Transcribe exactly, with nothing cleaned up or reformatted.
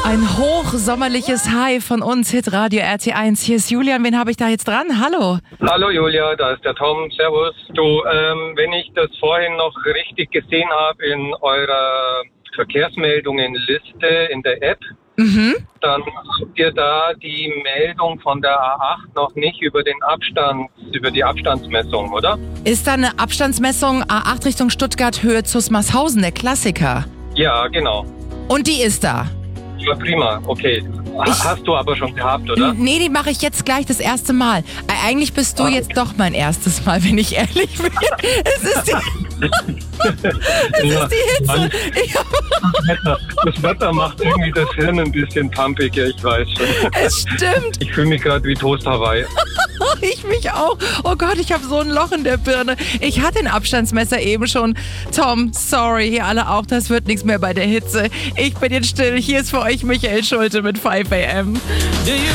Ein hochsommerliches Hi von uns, Hitradio R T eins. Hier ist Julian, wen habe ich da jetzt dran? Hallo. Hallo Julia, da ist der Tom, servus. Du, ähm, wenn ich das vorhin noch richtig gesehen habe in eurer Verkehrsmeldungenliste in der App, Mhm. dann habt ihr da die Meldung von der A acht noch nicht über den Abstand, über die Abstandsmessung, oder? Ist da eine Abstandsmessung A acht Richtung Stuttgart, Höhe Zusmarshausen, der Klassiker? Ja, genau. Und die ist da? Ja, prima, okay. Ha- Ich- Hast du aber schon gehabt, oder? Nee, die mache ich jetzt gleich das erste Mal. Äh, Eigentlich bist du Ah, jetzt doch mein erstes Mal, wenn ich ehrlich bin. Es ist die, es Ja, ist die Hitze. Mann, Ich hab, das, Wetter, das Wetter macht irgendwie das Hirn ein bisschen pumpiger, ich weiß schon. es stimmt. Ich fühle mich gerade wie Toast Hawaii. Ich mich auch. Oh Gott, ich habe so ein Loch in der Birne. Ich hatte den Abstandsmesser eben schon. Tom, sorry, ihr alle auch, das wird nichts mehr bei der Hitze. Ich bin jetzt still. Hier ist für euch Michael Schulte mit five a m. Do you